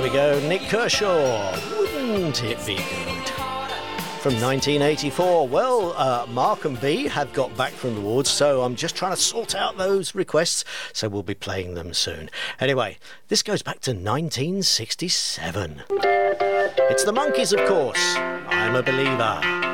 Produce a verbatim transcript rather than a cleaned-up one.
There we go, Nick Kershaw. Wouldn't it be good? From nineteen eighty-four. Well, uh, Mark and B have got back from the wards, so I'm just trying to sort out those requests, so we'll be playing them soon. Anyway, this goes back to nineteen sixty-seven. It's the Monkees, of course. I'm a Believer.